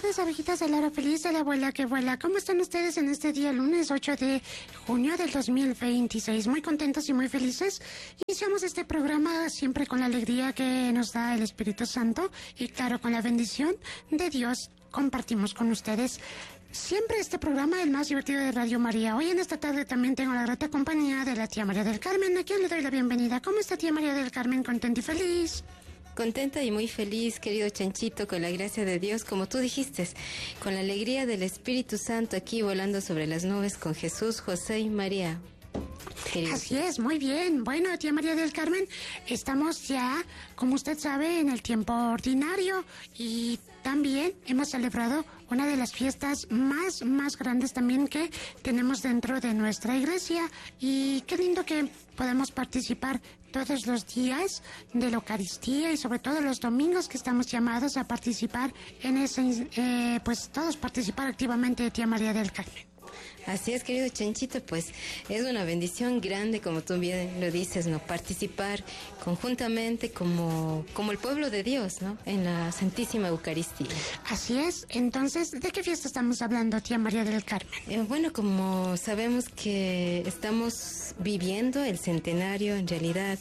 tardes, abejitas de la hora feliz de la abuela que vuela. ¿Cómo están ustedes en este día, lunes 8 de junio del 2026? Muy contentos y muy felices. Iniciamos este programa siempre con la alegría que nos da el Espíritu Santo y claro, con la bendición de Dios compartimos con ustedes siempre este programa, el más divertido de Radio María. Hoy en esta tarde también tengo la grata compañía de la tía María del Carmen, a quien le doy la bienvenida. ¿Cómo está tía María del Carmen? ¿Contenta y feliz? Contenta y muy feliz, querido Chanchito, con la gracia de Dios, como tú dijiste, con la alegría del Espíritu Santo aquí volando sobre las nubes con Jesús, José y María. Querido. Así es, muy bien. Bueno, tía María del Carmen, estamos ya, como usted sabe, en el tiempo ordinario y también hemos celebrado una de las fiestas más grandes también que tenemos dentro de nuestra iglesia y qué lindo que podemos participar todos los días de la Eucaristía y sobre todo los domingos que estamos llamados a participar en ese, pues todos participar activamente de tía María del Carmen. Así es, querido Chanchito, pues es una bendición grande, como tú bien lo dices, ¿no? Participar conjuntamente como el pueblo de Dios, ¿no? En la Santísima Eucaristía. Así es. Entonces, ¿de qué fiesta estamos hablando, tía María del Carmen? Bueno, como sabemos que estamos viviendo el centenario, en realidad,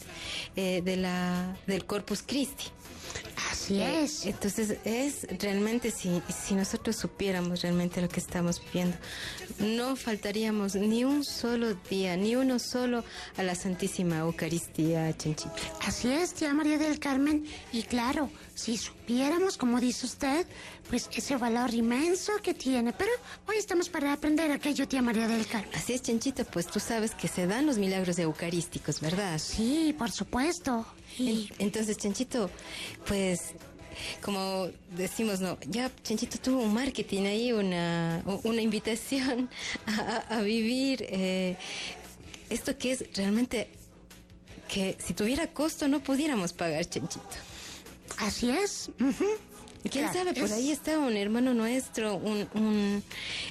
del Corpus Christi. Así es. Entonces es realmente, si nosotros supiéramos realmente lo que estamos viviendo, no faltaríamos ni un solo día, ni uno solo a la Santísima Eucaristía, Chanchito. Así es, tía María del Carmen. Y claro, si supiéramos, como dice usted, pues ese valor inmenso que tiene. Pero hoy estamos para aprender aquello, tía María del Carmen. Así es, Chanchito, pues tú sabes que se dan los milagros eucarísticos, ¿verdad? Sí, por supuesto. Entonces, Chanchito, pues como decimos, no, ya Chanchito tuvo un marketing ahí, una invitación a vivir esto que es realmente que si tuviera costo no pudiéramos pagar, Chanchito. Así es. Uh-huh. ¿Quién sabe? Por ahí está un hermano nuestro, una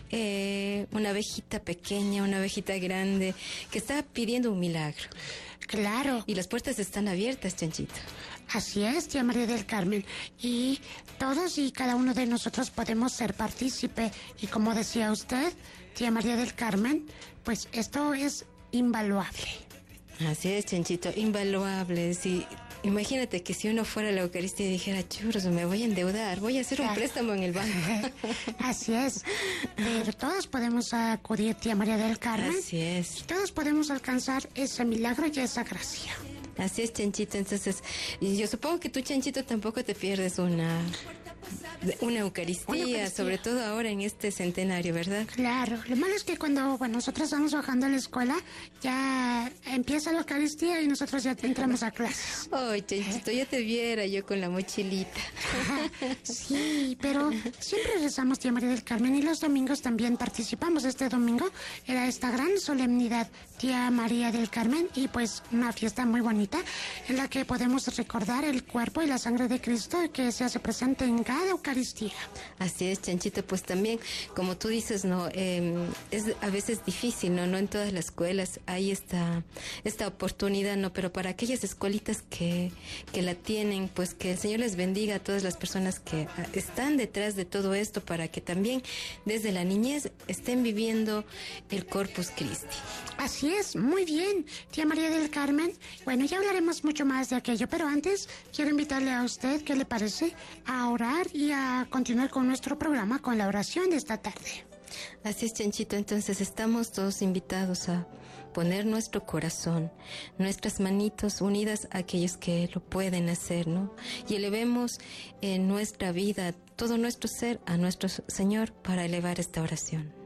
abejita pequeña, una abejita grande, que está pidiendo un milagro. Claro. Y las puertas están abiertas, Chanchito. Así es, tía María del Carmen. Y todos y cada uno de nosotros podemos ser partícipe. Y como decía usted, tía María del Carmen, pues esto es invaluable. Así es, Chanchito, invaluable. Sí. Imagínate que si uno fuera a la Eucaristía y dijera, churros, me voy a endeudar, voy a hacer un préstamo en el banco. Así es. Pero todos podemos acudir, tía María del Carmen. Así es. Y todos podemos alcanzar ese milagro y esa gracia. Así es, Chanchito. Entonces, yo supongo que tú, Chanchito, tampoco te pierdes una Eucaristía, sobre todo ahora en este centenario, ¿verdad? Claro, lo malo es que cuando nosotros estamos bajando a la escuela, ya empieza la Eucaristía y nosotros ya entramos a clases. Ay, Chanchito, ya te viera yo con la mochilita. Sí, pero siempre rezamos, tía María del Carmen, y los domingos también participamos. Este domingo era esta gran solemnidad, tía María del Carmen, y pues una fiesta muy bonita en la que podemos recordar el cuerpo y la sangre de Cristo que se hace presente en cada Eucaristía. Así es, Chanchito, pues también, como tú dices, no, es a veces difícil, no en todas las escuelas hay esta oportunidad, no, pero para aquellas escuelitas que la tienen, pues que el Señor les bendiga a todas las personas que están detrás de todo esto para que también desde la niñez estén viviendo el Corpus Christi. Así es, muy bien, tía María del Carmen. Bueno, ya hablaremos mucho más de aquello, pero antes quiero invitarle a usted, ¿qué le parece?, a orar y a continuar con nuestro programa con la oración de esta tarde. Así es, Chanchito, entonces estamos todos invitados a poner nuestro corazón, nuestras manitos unidas a aquellos que lo pueden hacer, ¿no? Y elevemos en nuestra vida todo nuestro ser a nuestro Señor para elevar esta oración.